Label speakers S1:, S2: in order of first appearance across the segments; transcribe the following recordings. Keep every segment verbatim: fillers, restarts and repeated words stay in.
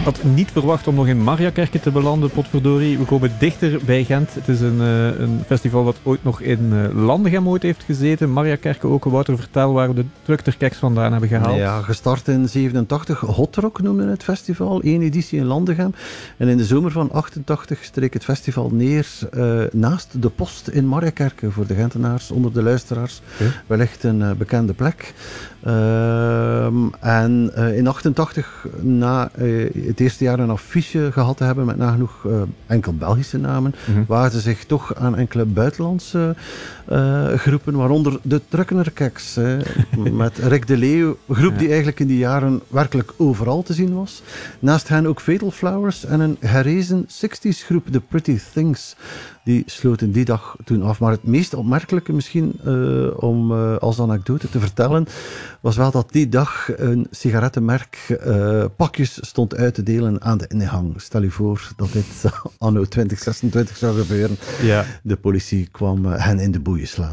S1: had niet verwacht om nog in Mariakerke te belanden, potverdorie. We komen dichter bij Gent. Het is een, uh, een festival dat ooit nog in uh, Landegem ooit heeft gezeten. Mariakerke ook. Wouter, vertel waar we de Trukterkeks vandaan hebben gehaald.
S2: Ja, gestart in zevenentachtig. Hot Rock noemde het festival. Eén editie in Landegem. En in de zomer van achtentachtig streek het festival neer uh, naast de Post in Mariakerke. Voor de Gentenaars, onder de luisteraars. Okay. Wellicht een uh, bekende plek. Uh, en uh, in achtentachtig, na uh, het eerste jaar een affiche gehad te hebben met nagenoeg uh, enkel Belgische namen, mm-hmm. waren ze zich toch aan enkele buitenlandse uh, groepen, waaronder de Truknerkeks, uh, met Rick de Leeuw, groep ja. die eigenlijk in die jaren werkelijk overal te zien was. Naast hen ook Fatal Flowers en een gerezen zestig's groep, The Pretty Things. Die sloten die dag toen af. Maar het meest opmerkelijke misschien, uh, om uh, als anekdote te vertellen, was wel dat die dag een sigarettenmerk uh, pakjes stond uit te delen aan de ingang. Stel je voor dat dit anno twintig zesentwintig zou gebeuren. Ja. De politie kwam uh, hen in de boeien slaan.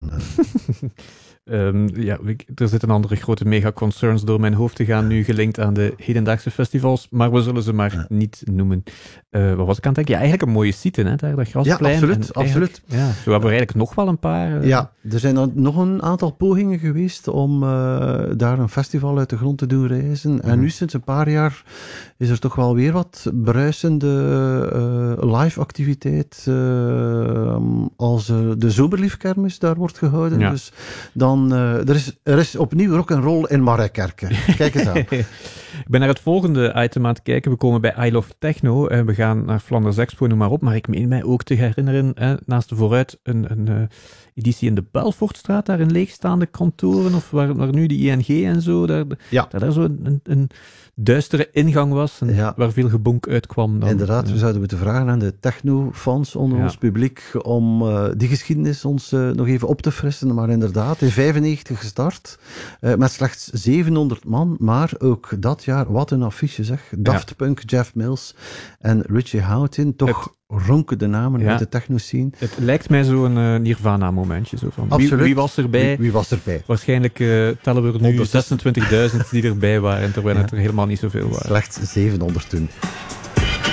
S1: Um, ja, er zitten andere grote mega-concerns door mijn hoofd te gaan, nu gelinkt aan de hedendaagse festivals, maar we zullen ze maar ja. niet noemen. Uh, wat was ik aan het denken? Ja, eigenlijk een mooie site, hè, daar, dat Grasplein.
S2: Ja, absoluut. absoluut.
S1: Ja, zo hebben we eigenlijk nog wel een paar. Uh...
S2: Ja, er zijn dan nog een aantal pogingen geweest om uh, daar een festival uit de grond te doen rijzen. Mm-hmm. En nu, sinds een paar jaar, is er toch wel weer wat bruisende uh, live-activiteit uh, als uh, de Zomerliefkermis daar wordt gehouden. Ja. Dus dan Dan, uh, er, is, er is opnieuw rock'n'roll in Mariakerke. Kijk eens aan.
S1: Ik ben naar het volgende item aan het kijken. We komen bij I Love Techno. Uh, we gaan naar Flanders Expo, noem maar op. Maar ik meen mij ook te herinneren, uh, naast de vooruit, een, een uh, editie in de Belfortstraat, daar in leegstaande kantoren, of waar, waar nu de I N G en zo, daar, ja. daar, daar zo een, een duistere ingang was, en ja. waar veel gebonk uitkwam. Dan.
S2: Inderdaad, we zouden moeten vragen aan de techno-fans onder ja. ons publiek om uh, die geschiedenis ons uh, nog even op te frissen. Maar inderdaad, in vijfennegentig gestart, uh, met slechts zevenhonderd man, maar ook dat jaar, wat een affiche zeg. Daft ja. Punk, Jeff Mills en Richie Houghton, toch... Het... ronken de namen ja. uit de techno-scene.
S1: Het lijkt mij zo'n uh, Nirvana-momentje. Zo van. Wie, wie was erbij?
S2: Wie, wie was erbij?
S1: Waarschijnlijk uh, tellen we er nu zesentwintigduizend die erbij waren, terwijl ja. het er helemaal niet zoveel waren.
S2: Slechts zevenhonderd toen.